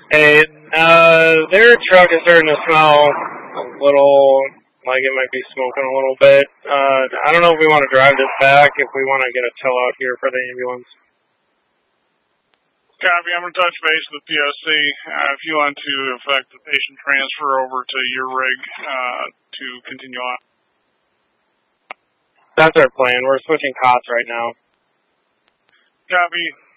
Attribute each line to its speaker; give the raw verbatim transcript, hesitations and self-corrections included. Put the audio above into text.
Speaker 1: Hey, uh, their truck is starting to smell a little like it might be smoking a little bit. Uh, I don't know if we want to drive this back, if we want to get a tow out here for the ambulance.
Speaker 2: Copy, I'm going to touch base with P S C. Uh, if you want to effect the patient transfer over to your rig uh, to continue on.
Speaker 1: That's our plan. We're switching cots right now.
Speaker 2: Copy.